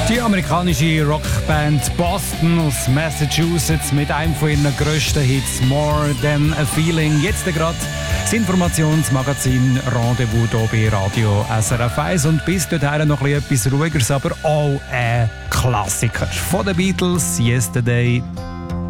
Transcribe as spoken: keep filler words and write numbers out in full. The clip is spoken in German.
Die amerikanische Rockband Boston aus Massachusetts mit einem von ihren grössten Hits «More Than a Feeling». Jetzt gerade das Informationsmagazin Rendezvous hier bei Radio S R F eins. Und bis dorthin noch etwas Ruhigeres, aber auch ein Klassiker. Von den Beatles «Yesterday».